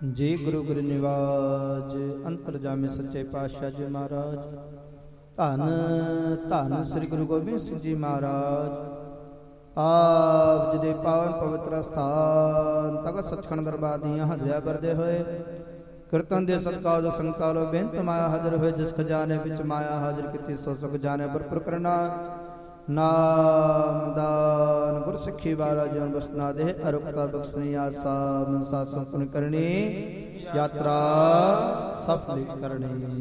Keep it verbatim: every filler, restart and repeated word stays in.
ਜੀ ਗੁਰੂ ਗੁਰੂ ਨਿਵਾਜ ਅੰਤਰਜਾਮੀ ਸੱਚੇ ਪਾਤਸ਼ਾਹ ਜੀ ਮਹਾਰਾਜ। ਧੰਨ ਧੰਨ ਸ੍ਰੀ ਗੁਰੂ ਗੋਬਿੰਦ ਸਿੰਘ ਜੀ ਮਹਾਰਾਜ। ਆਪ ਜੀ ਦੇ ਪਾਵਨ ਪਵਿੱਤਰ ਸਥਾਨ ਤਖਤ ਸੱਚਖੰਡ ਦਰਬਾਰ ਦੀਆਂ ਹਾਜ਼ਰੀਆਂ ਭਰਦੇ ਹੋਏ ਕੀਰਤਨ ਦੇ ਸਦਕਾ ਜੋ ਸੰਗਤਾਂ ਲੋ ਬੇਨਤ ਮਾਇਆ ਹਾਜ਼ਰ ਹੋਏ। ਜਿਸ ਖਜ਼ਾਨੇ ਵਿੱਚ ਮਾਇਆ ਹਾਜ਼ਰ ਕੀਤੀ ਸੋ ਸੁਖ ਜਾਣੇ ਭਰਪੂਰ ਕਰਨਾ। ਨਾਮਦਾਨ ਗੁਰ ਸਿੱਖੀ ਵਾਲਾ ਜਨ ਬਸਨਾ ਦੇ ਅਰੁਕਤਾ ਬਖਸ਼ਣੀ ਆਸਾ ਮਨਸਾ ਸੰਪਨ ਕਰਨੀ ਯਾਤਰਾ ਸਫਲੀ ਕਰਨੀ।